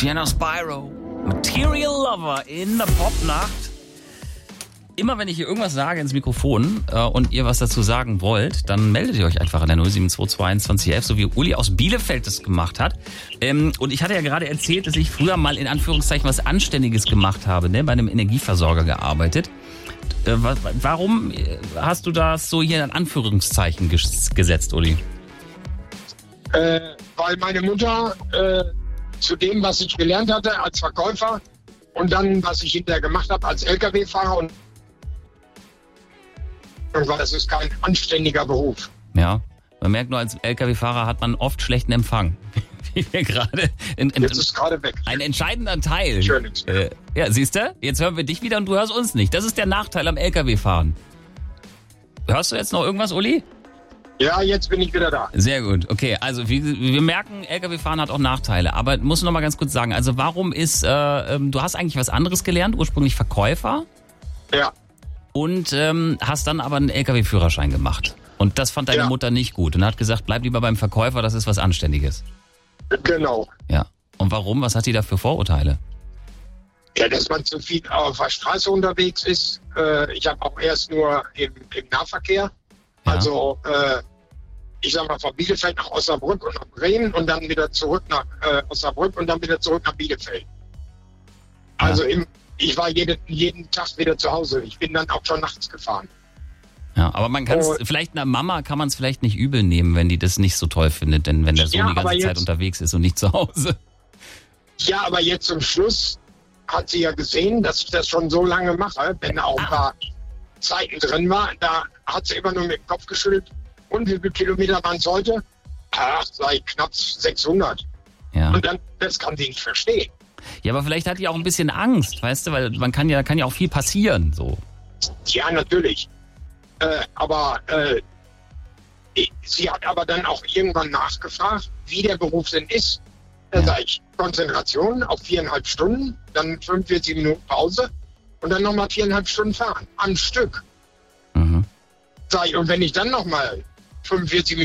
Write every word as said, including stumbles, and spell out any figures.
Sienna Spyro, Material Lover in der Popnacht. Immer wenn ich hier irgendwas sage ins Mikrofon äh, und ihr was dazu sagen wollt, dann meldet ihr euch einfach an der null sieben zwei zwei einundzwanzig elf, so wie Uli aus Bielefeld das gemacht hat. Ähm, und ich hatte ja gerade erzählt, dass ich früher mal in Anführungszeichen was Anständiges gemacht habe, ne, bei einem Energieversorger gearbeitet. Äh, wa- warum hast du das so hier in Anführungszeichen ges- gesetzt, Uli? Äh, weil meine Mutter äh, zu dem, was ich gelernt hatte als Verkäufer und dann, was ich hinterher gemacht habe als L K W-Fahrer und das ist kein anständiger Beruf. Ja, man merkt nur, als L K W-Fahrer hat man oft schlechten Empfang. Wie wir gerade in, in, Jetzt ist gerade weg. ein entscheidender Teil. Schön. Äh, ja, siehst du? Jetzt hören wir dich wieder und du hörst uns nicht. Das ist der Nachteil am L K W-Fahren. Hörst du jetzt noch irgendwas, Uli? Ja, jetzt bin ich wieder da. Sehr gut. Okay, also wir, wir merken, L K W-Fahren hat auch Nachteile. Aber musst du noch mal ganz kurz sagen, also warum ist, äh, ähm, du hast eigentlich was anderes gelernt, ursprünglich Verkäufer Ja, und ähm, hast dann aber einen L K W-Führerschein gemacht. Und das fand deine Ja. Mutter nicht gut und hat gesagt, bleib lieber beim Verkäufer, das ist was Anständiges. genau. Ja. Und warum? Was hat die da für Vorurteile? Ja, dass man zu viel auf der Straße unterwegs ist. Äh, ich habe auch erst nur im, im Nahverkehr. Ja. Also, äh, ich sag mal, von Bielefeld nach Osnabrück und nach Bremen und dann wieder zurück nach äh, Osnabrück und dann wieder zurück nach Bielefeld. Also im, ich war jede, jeden Tag wieder zu Hause. Ich bin dann auch schon nachts gefahren. Ja, aber man kann es, Oh. vielleicht einer Mama kann man es vielleicht nicht übel nehmen, wenn die das nicht so toll findet, denn wenn der Sohn Ja, die ganze aber Zeit jetzt- unterwegs ist und nicht zu Hause. Ja, aber jetzt zum Schluss hat sie ja gesehen, dass ich das schon so lange mache, wenn da auch ein paar Zeiten drin war. Da hat sie immer nur mit dem Kopf geschüttelt. Und wie viele Kilometer waren es heute? Ach, sei knapp sechshundert. Ja. Und dann, das kann sie nicht verstehen. Ja, aber vielleicht hat die auch ein bisschen Angst, weißt du, weil man kann ja, kann ja auch viel passieren, so. Ja, natürlich. Äh, aber äh, ich- sie hat aber dann auch irgendwann nachgefragt, wie der Beruf denn ist. Da Ja. sage ich, Konzentration auf viereinhalb Stunden, dann fünfundvierzig Minuten Pause und dann nochmal viereinhalb Stunden fahren. Am Stück. Mhm. Sag ich, und wenn ich dann nochmal fünfundvierzig